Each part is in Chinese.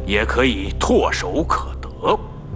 也可以唾手可得。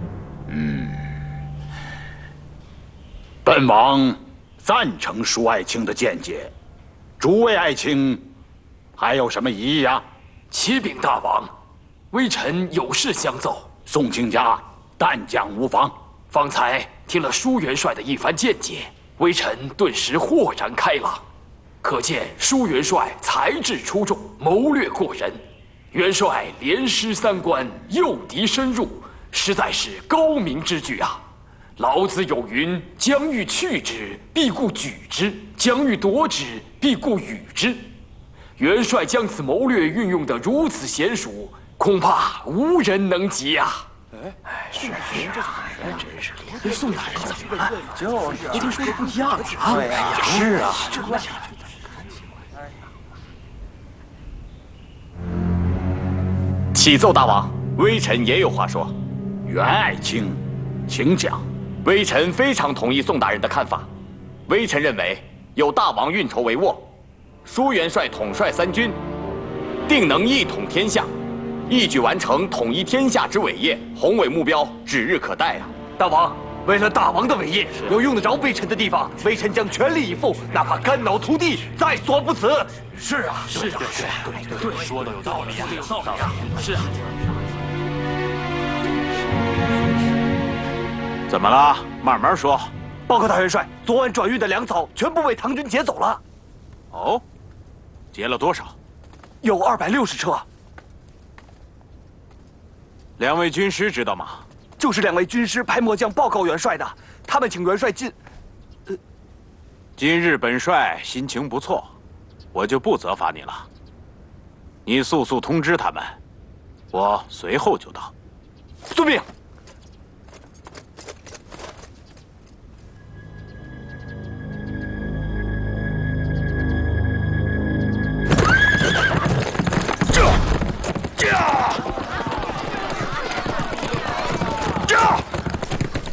本王赞成舒爱卿的见解，诸位爱卿还有什么异议呀？ 启禀大王，微臣有事相奏。 宋卿家，但讲无妨。 方才听了舒元帅的一番见解，微臣顿时豁然开朗。可见舒元帅才智出众，谋略过人。元帅连失3关，诱敌深入，实在是高明之举啊！老子有云：将欲去之，必固举之；将欲夺之，必固与之。元帅将此谋略运用得如此娴熟，恐怕无人能及呀！ 是啊，真是跟宋大人怎么了？就是一听说的不一样啊！对呀，是啊。 启奏大王，微臣也有话说。 袁爱卿，请讲。 微臣非常同意宋大人的看法。微臣认为，有大王运筹帷幄，舒元帅统帅3军，定能一统天下，一举完成统一天下之伟业，宏伟目标指日可待啊！ 大王，为了大王的伟业，有用得着微臣的地方，微臣将全力以赴，哪怕肝脑涂地，在所不辞。 是啊，是啊，对，说的有道理啊，有道理啊，是啊。 怎么了？慢慢说。 报告大元帅，昨晚转运的粮草全部被唐军劫走了。 哦，劫了多少？ 有260车。 2位军师知道吗？ 就是2位军师派末将报告元帅的，他们请元帅今日本帅心情不错，我就不责罚你了。你速速通知他们，我随后就到。 遵命。